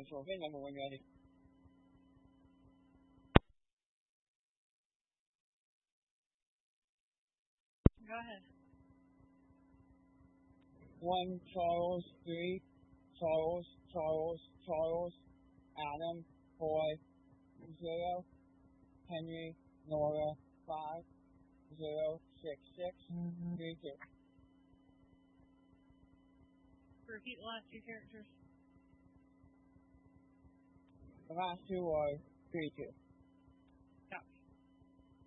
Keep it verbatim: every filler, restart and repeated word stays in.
So VIN number when you're ready. Go ahead. One Charles, three Charles, Charles, Charles, Adam, boy, zero, Henry, Nora, five, zero, six, six, mm-hmm. three, two. Repeat the last two characters. The last two are three, two.